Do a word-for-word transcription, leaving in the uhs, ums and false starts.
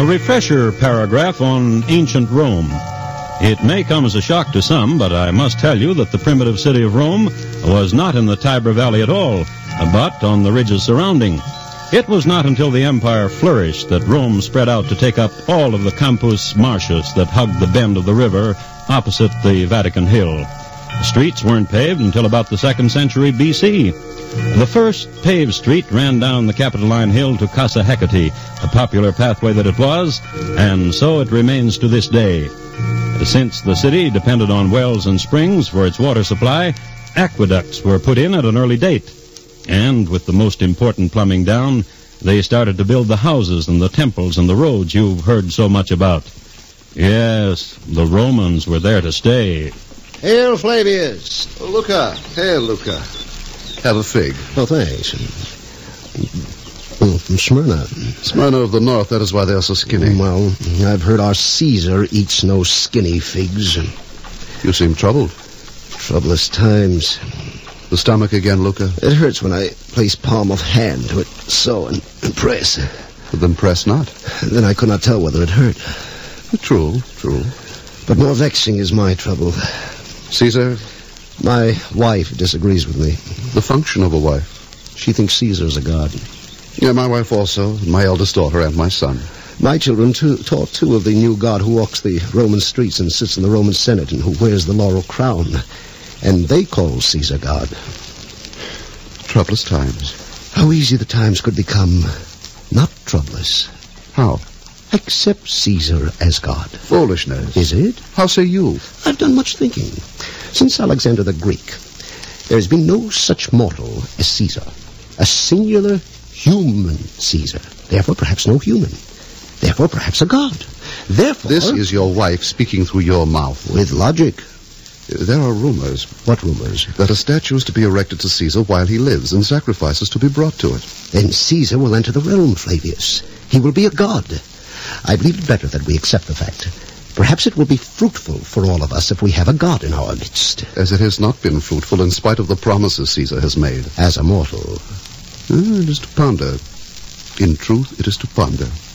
A refresher paragraph on ancient Rome. It may come as a shock to some, but I must tell you that the primitive city of Rome was not in the Tiber Valley at all, but on the ridges surrounding. It was not until the empire flourished that Rome spread out to take up all of the Campus Martius that hugged the bend of the river opposite the Vatican Hill. The streets weren't paved until about the second century B C. The first paved street ran down the Capitoline Hill to Casa Hecate, a popular pathway that it was, and so it remains to this day. Since the city depended on wells and springs for its water supply, aqueducts were put in at an early date. And with the most important plumbing down, they started to build the houses and the temples and the roads you've heard so much about. Yes, the Romans were there to stay. Hail, Flavius. Oh, Luca. Hail, Luca. Have a fig. Oh, thanks. Oh, from Smyrna. Smyrna of the north, that is why they are so skinny. Well, I've heard our Caesar eats no skinny figs. You seem troubled. Troublous times. The stomach again, Luca? It hurts when I place palm of hand to it, so, and, and press. But then press not. And then I could not tell whether it hurt. True, true. But more vexing is my trouble. Caesar? My wife disagrees with me. The function of a wife? She thinks Caesar's a god. Yeah, my wife also, my eldest daughter, and my son. My children too, taught too of the new god who walks the Roman streets and sits in the Roman Senate and who wears the laurel crown. And they call Caesar God. Troublous times. How easy the times could become. Not troublous. How? Accept Caesar as God. Foolishness. Is it? How say you? I've done much thinking. Since Alexander the Greek, there has been no such mortal as Caesar. A singular human Caesar. Therefore, perhaps no human. Therefore, perhaps a god. Therefore... This is your wife speaking through your mouth. With logic. There are rumors. What rumors? That a statue is to be erected to Caesar while he lives, and sacrifices to be brought to it. Then Caesar will enter the realm, Flavius. He will be a god. I believe it better that we accept the fact. Perhaps it will be fruitful for all of us if we have a god in our midst. As it has not been fruitful in spite of the promises Caesar has made. As a mortal. Uh, it is to ponder. In truth, it is to ponder.